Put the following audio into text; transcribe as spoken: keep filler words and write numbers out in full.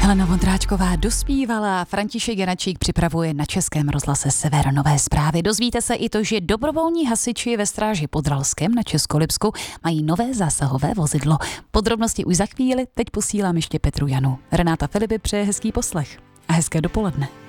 Helena Vondráčková dospívala, František Janačík připravuje na Českém rozhlase Sever nové zprávy. Dozvíte se i to, že dobrovolní hasiči ve Stráži pod Ralskem na Českolipsku mají nové zásahové vozidlo. Podrobnosti už za chvíli, teď posílám ještě Petru Janu. Renáta Filipi přeje hezký poslech a hezké dopoledne.